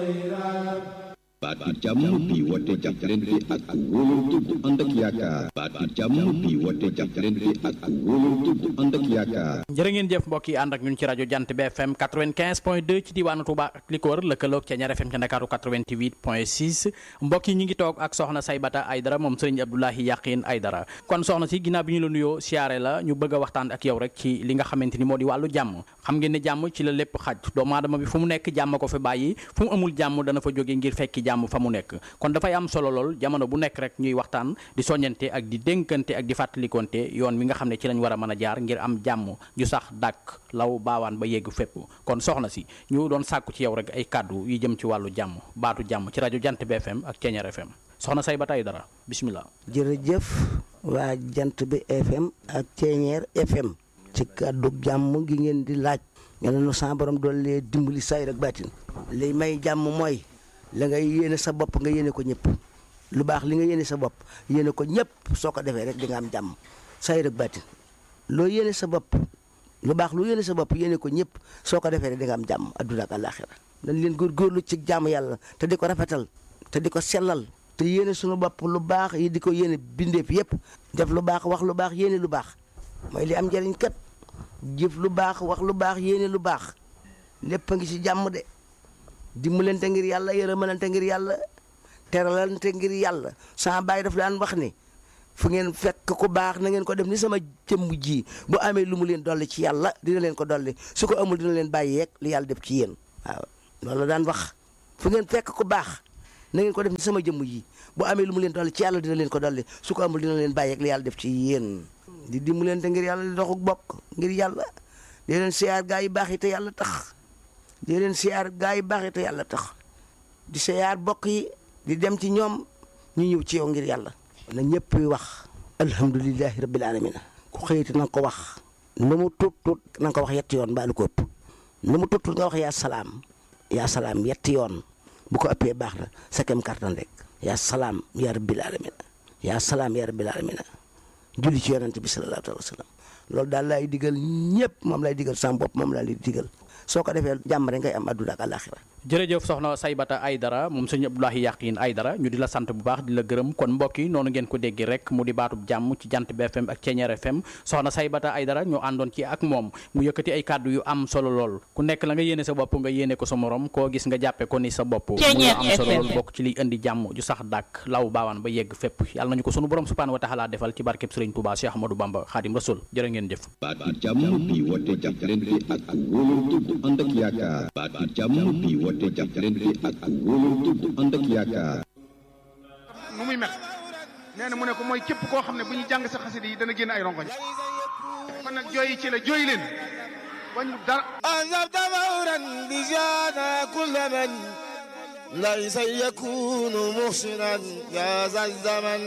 baatu jàmm bi woote jàppalante ak wóolante bu ànd ak yaakaar baatu jàmm bi woote jàppalante ak wóolante bu ànd ak yaakaar. jërë ngeen jëf mbokk yi ànd ak ñun ci rajo Jant bi FM 95.2 ci diwaanu Touba ak li ko wër lëkkaloog ca Ñaar FM ca Ndakaaru 88.6 mbokk yi ñu ngi toog ak soxna Saybata Aidara moom Serigne Abdoulahi Yakhine Aidara kon soxna si ginnaaw bi ñu la nuyoo siyaare la ñu bëgg a waxtaan ak yow rek ci li nga xamante ni moo di wàllu jàmm xam ngeen ne jàmm ci la lépp xaj doomu aadama bi fu mu nekk jàmm ko fi bàyyi fu mu amul jàmm dana fa jóge ngir fekki jàmm fa mu nekk kon dafay am solo lool jamono bu nekk rek ñuy waxtaan di soññante ak di dénkante ak di fàttalikonte yoon wi nga xam ne ci lañ war a mën a jaar ngir am jàmm ju sax dàkk law baawaan ba yegg fépp kon soxna si ñu doon sàkku ci yow rek ay kàddu yu jëm ci wàllu jàmm baatu jàmm ci rajo Jant bi FM ak Ceeñeer FM soxna Saybata Aidara bismillah. jërëjëf waa Jant bi FM ak Ceeñeer FM ci kàddu jàmm gi ngeen di laaj nga ne sa borom doon lee dimbali say rek baatin li may jàmm mooy la ngay yéene sa bopp nga yéene ko ñëpp lu baax li nga yéene sa bopp yéene ko ñëpp soo ko defee rek di nga am jàmm say rek baatin loo yéene sa bopp lu baax lu yéene sa bopp yéene ko ñëpp soo ko defee rek di nga am jàmm adduna ak àllaaxira dañ leen góorgóorlu ci jàmm yàlla te di ko rafetal te di ko sellal te yéene suñu bopp lu baax yi di ko yéene bindeef yëpp def lu baax wax lu baax yéene lu baax mooy li am njëriñ kat jëf lu baax wax lu baax yéene lu baax lépp a ngi ci jàmm de dimbalante ngir yàlla yërëmalante ngir yàlla teralante ngir yàlla sama baay daf daan wax ni fu ngeen fekk ku baax na ngeen ko def ni sama jëmm ji bu amee lu mu leen dolli ci yàlla dina leen ko dolli su ko amul dina leen bàyyi yeeg li yàlla def ci yéen waaw loolu la daan wax fu ngeen fekk ku baax na ngeen ko def ni sama jëmm ji bu amee lu mu leen dolli ci yàlla dina leen ko dolli su ko amul dina leen bàyyi yeeg li yàlla def ci yéen di dimbalante ngir yàlla di doxuk bokk ngir yàlla di leen siyaar gaa yi baax yi te yàlla tax di leen siyaar gaa yi baax yi te yàlla tax di siyaar bokk yi di dem ci ñoom ñu ñëw ci yow ngir yàlla na ñëpp wax alhamdulilahi rabbil alamin ku xëyiti na nga ko wax lu mu tuut tuut na nga ko wax yetti yoon mbaa lu ko ëpp lu mu tuut tuut nga wax yaa salaam yetti yoon bu ko ëppee baax na sa kem kartan rek yaa salaam ya rabbil alamin yaa salaam ya rabbil alamin julli ci yonent bi sallallahu alayhi wa sallam loolu daal laay digal ñëpp moom lay digal sama bopp moom laa lay digal soo ko defee jàmm rek ngay am adduna ak àllaaxira jërëjëf soxna Saybata Aidara moom sëñ Abdoulahi Yakhine Aidara ñu di la sant bu baax di la gërëm kon mbokk yi noonu ngeen ko dégg rek mu di baatub jàmm ci Jant bi FM ak Ceeñeer FM soxna Saybata Aidara ñu àndoon ci ak moom mu yëkkati ay kàddu yu am solo lool ku nekk la nga yéene sa bopp nga yéene ko sa morom koo gis nga jàppe ko ni sa bopp mu am solo lool bokk ci liy indi jàmm ju sax dàkk law baawaan ba yegg fépp yàlla nañu ko sunu borom subhanahu wa taala defal ci barkeb Sëriñ Tuubaa Cheikh Ahmadou Bamba Xaadim Rasul jërë ngeen jëf baatu jàmm bi woote jàppalante ak wóolante bu ànd ak yaakaar baatu jàmm bi woote jàppalante ak wóolante bu ànd ak yaakaar. nu muy mel nee na mu ne ko mooy képp koo xam ne bu ñu jàng sa xasida yi dana génn ay rongoñ kon nag jooyi ci la jooy leen bañ dara anzabta fawran bi jaana kulla man laysa yakunu muhsinan ya zal zaman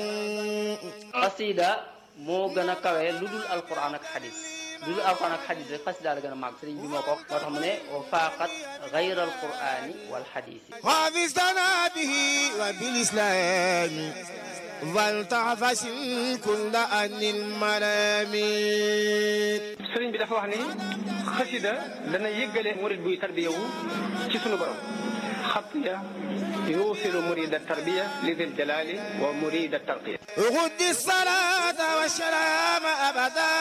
xasida moo gën a kawe lu dul alquran ak xadis lu dul alquran ak xadis rek xasida la gën a màgg sëriñ bi moo ko moo tax mu ne wa faaqat gayra alqurani wal xadisi wa fistana bihi wa bil islam wal tahfasin kulla anil malami sëriñ bi dafa wax ni xasida dana yëggale murid buy tarbiyawu ci sunu borom xatiya yuusilu murida tarbiya li dil jalali wa murida tarqiya غد الصلاة والسلام أبدا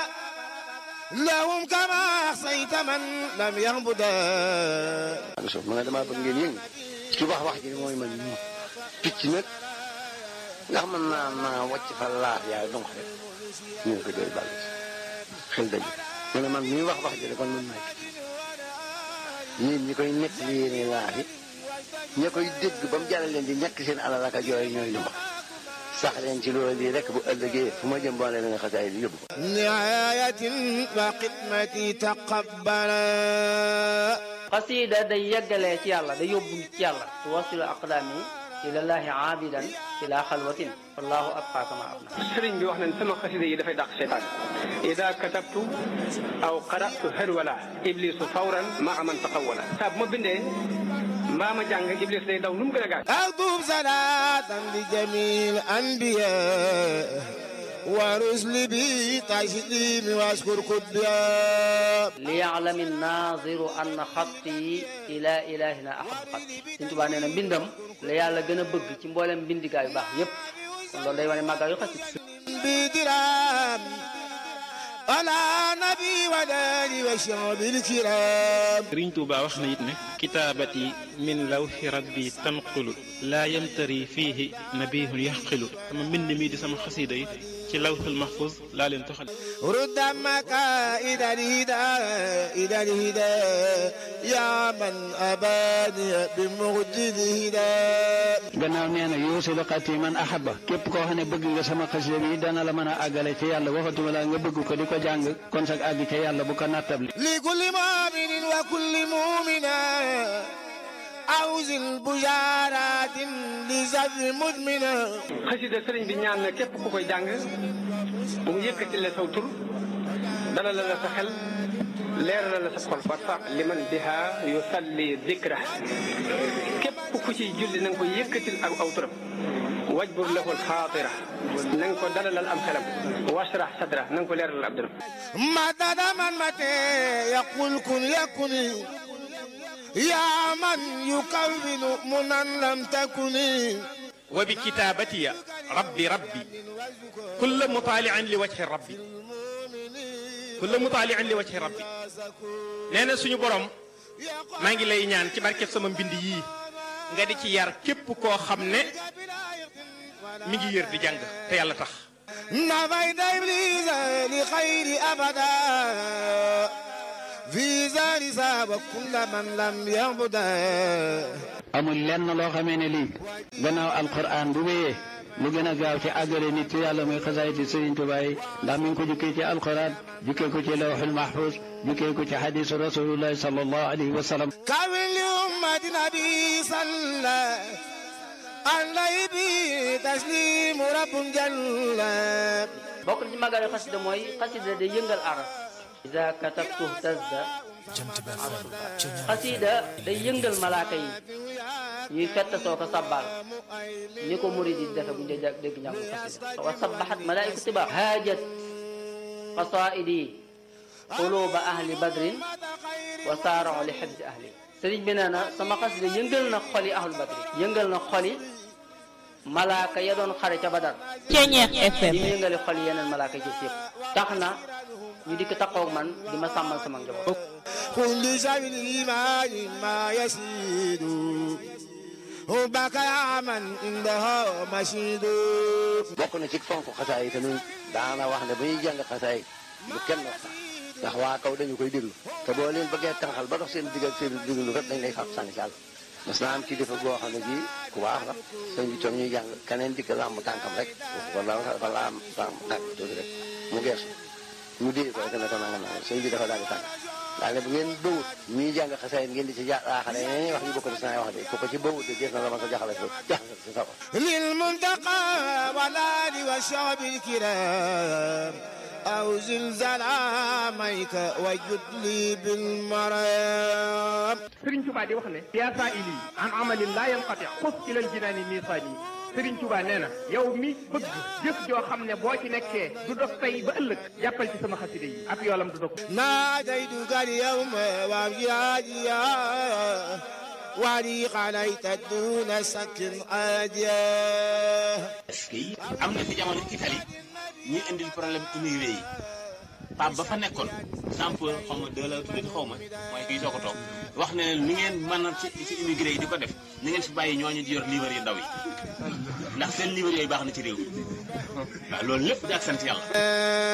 لهم كما أحصيت من لم يعبدا ma nga damaa bëgg ngeen yëngu ci wax ji mooy man picc nag ndax mën naa wàcc fa laaf yaa donc rek ñu ngi ko doy bàll xel daj ma ne man ñuy wax ji rek kon man maay picc ñi koy nekk li yéene laaf yi ña koy dégg ba mu jaral leen di ñàkk seen alal ak jooy ñooy lu ma sax leen ci loolu lii rek bu ëllëgee fu ma jëm boo leen nga xasaay di yóbbu ko nihayatin wa xidmati taqabbala xasida day yeggalee ci yàlla day yóbbu ci yàlla tuwasilu aqdaami ilallahi aabidan ila xalwatin wallahu abqa kama abna sëriñ bi wax nañ sama xasida yi dafay dàq seytaan ida katabtu aw qara'tu harwala iblisu fawran maa man taqawwala saa bu ma bindee mbaa ma jàng iblis day daw nu mu gën a gaaw أكتب صلاة لجميع الأنبياء ورسل بي تسليم واشكر قدام ليعلم الناظر أن خطي إلى إلهنا أحب خطي Sëriñ Tuubaa nee na mbindam la yàlla gën a bëgg ci mboolem mbindigaa yu baax yépp kon loolu day wane màggaayu xasida بدرام على نبي وداني وشعب الكرام Sëriñ Tuubaa wax na it ne kitaabati min lawhi rabbi tanqulu laa yamtari fiihi nabihun yaxqilu sama mbind mi di sama xasida yi ci lawhul mahfuz laa leen toxal رد مكائد الهدى إلى الهدى يا من أباني بمجد الهدى gannaaw nee na yuusilu xati man ahaba képp koo xam ne bëgg nga sama xasida bi dana la mën a àggale ci yàlla waxatuma la nga bëgg ko di ko jàng kon sax àgg ca yàlla bu ko nattab li لكل مؤمن وكل مؤمنة أوزن بجارات لزر مدمنة xasida sëriñ bi ñaan na képp ku koy jàng mu yëkkati la saw tur dalal la sa xel leeral la sa xol warfa liman biha yusalli dikra képp ku ci julli na nga ko yëkkatil ak aw turam wajbur lahul xaatira na nga ko dalalal am xelam washrah sadra na nga ko leeralal ab dëram مدد من متى يقول كن يكن يا من يكون منا لم تكن وبكتابتي ربي كل مطالع لوجه ربي nee na suñu borom maa ngi lay ñaan ci barkeb sama mbind yii nga di ci yar képp koo xam ne mi ngi yër di jàng te yàlla tax نفيت إبليس لخير أبدا في زار ساب كل من لم يعبدا amul lenn loo xamee ne lii gannaaw alquran bu wéyee lu gën a gaaw ci àggale nit ci yàlla muy xasaayiti Sëriñ Tuubaa yi ndax mi ngi ko jukkee ci alquran jukkee ko ci lawhul mahfuz jukkee ko ci hadisu rasulullahi sallallahu alayhi wa sallam كامل لأمة نبي صلى عليه به تسليم رب جل bokk na ci màggaayu xasida mooy xasida day yëngal aras iza katabtu tazza xasida day yëngal malaaka yi ñuy fett soo ko sabbal ni ko murid yi defe bu ñu dégg njàngu xasida wa sabbahat malaa'ikatu tiba haajat qasaa'idi quluba ahli badrin wa saara'u li hibzi ahli sëriñ bi nee na sama xasida yëngal na xoli ahlu badrin yëngal na xoli malaaka ya doon xare ca Badar Ceeñeex FM yi yëngali xol yeneen malaaka yi yëpp tax na ñu dikk taxaw man di ma sàmmal sama njaboot كل شيء الإيمان ما يسيد حبك يا من عندها مشيد bokk na ci fonk xasaay yi tamit daana wax ne ba ñuy jàng xasaay bu kenn wax sax ndax waa kaw dañu koy déglu te boo leen bëggee tànqal ba dox seen diggal seen déglu kat dañ lay fab sànni ci àll mas naa am kilifa boo xam ne bii ku baax la sëñ bi toog ñuy jàng keneen dikk làmb tànkam rek wala dafa laam tànk tuuti rek mu geesu mu dee ko rek ne ko nanga nanga sëñ bi dafa daal di tànk daal ne bu ngeen bëwut ñuy jàng xasaay ngeen di ci jaaxale ñeneen wax ñu bokk ci naa wax de ko ci bëwut de def na la ma ko jaxale ci sa للمنتقى والآل والشعب الكرام أو زلزال عاميك وجد لي بالمرام Sëriñ Tuubaa di wax ne yaa saa'ili an amalin laa yanqati xus ilal jinaani miisaani Sëriñ Tuubaa nee na yow mi bëgg jëf joo xam ne boo ci nekkee du dog tey ba ëllëg jàppal ci sama xasida yi ak yoolam du dog ناديتك اليوم وابجاديا وريق عليك دون سكن عاديا am na fi jamono Italie ñuy indil problème immigré yi Pape ba fa nekkoon sample xaw ma deux la tuddee xaw ma mooy kii soo ko toog wax ne lu ngeen mën a ci immigré yi di ko def ni ngeen fi bàyyi ñooñu di yor livre yu ndaw yi ndax seen livre yooyu baax na ci réew mi waaw loolu lépp di ak sant yàlla